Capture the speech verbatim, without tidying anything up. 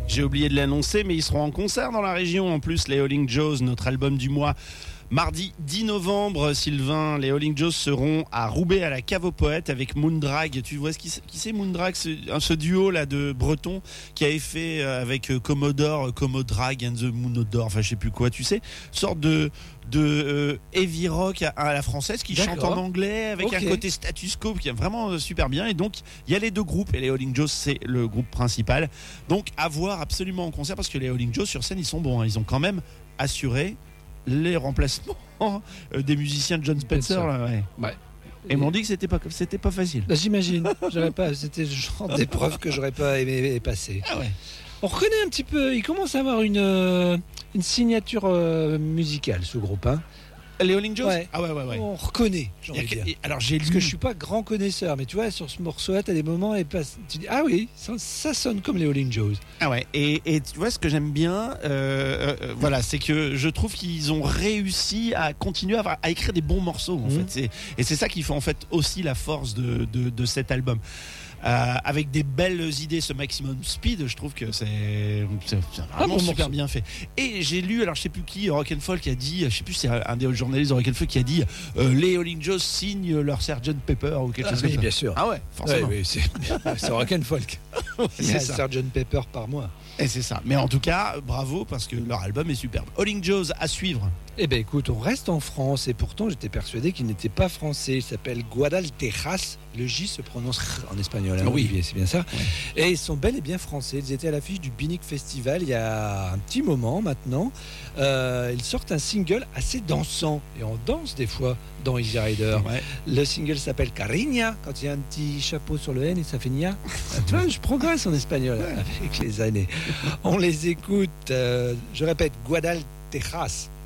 J'ai oublié de l'annoncer, mais ils seront en concert dans la région. En plus, les Howling Joes, notre album du mois. Mardi dix novembre, Sylvain, les Howling Joes seront à Roubaix à la Cave aux Poètes avec Moondrag. Tu vois ce qui, qui c'est Moondrag, ce, ce duo là de Breton qui avait fait avec Commodore, Commodrag and the Moonodore, enfin je sais plus quoi, tu sais, sorte de de euh, heavy rock à, à la française qui D'accord. chante en anglais avec okay. un côté status quo qui est vraiment super bien. Et donc il y a les deux groupes et les Howling Joes c'est le groupe principal. Donc à voir absolument en concert parce que les Howling Joes sur scène ils sont bons, hein. Ils ont quand même assuré les remplacements des musiciens de John Spencer là, ouais. Ouais. Et, et m'ont dit que c'était pas c'était pas facile. Bah, j'imagine, j'aurais pas, c'était le genre d'épreuve que j'aurais pas aimé passer. Ah ouais. On reconnaît un petit peu, il commence à avoir une euh, une signature euh, musicale ce groupe, hein. Les Howling Joes ouais. Ah ouais, ouais, ouais. On reconnaît, j'ai envie de dire. Alors j'ai lu... Parce que je suis pas grand connaisseur, mais tu vois, sur ce morceau-là, t'as des moments et tu dis, ah oui, ça, ça sonne comme les Howling Joes. Ah ouais, et, et tu vois, ce que j'aime bien, euh, euh, voilà, c'est que je trouve qu'ils ont réussi à continuer à, à écrire des bons morceaux, en mmh. fait. C'est, et c'est ça qui fait en fait aussi la force de, de, de cet album. Euh, avec des belles idées, ce Maximum Speed, je trouve que c'est, c'est, c'est vraiment ah, bon super morceau. Bien fait. Et j'ai lu, alors je sais plus qui, Rock'n'Folk qui a dit, je sais plus, c'est un des journalistes de Rock'n'Folk qui a dit, euh, les Howling Joes signent leur sergent Pepper ou quelque ah, chose oui, comme ça. Bien sûr. Ah ouais, forcément. Ouais, oui, c'est, c'est Rock'n'Folk. Il y a sergent Pepper par mois. Et c'est ça. Mais en tout cas, bravo parce que leur album est superbe. Howling Joes à suivre. Eh bien écoute, on reste en France et pourtant j'étais persuadé qu'il n'était pas français. Il s'appelle Guadaltejas. Le J se prononce en espagnol. Hein, oui, Olivier, c'est bien ça. Ouais. Et ils sont bel et bien français. Ils étaient à l'affiche du Binic Festival il y a un petit moment maintenant. Euh, ils sortent un single assez dansant et on danse des fois dans Easy Rider. Ouais. Le single s'appelle Cariña. Quand il y a un petit chapeau sur le N et ça fait Nia. Tu vois, je progresse en espagnol avec les années. On les écoute. Euh, je répète, Guadaltejas.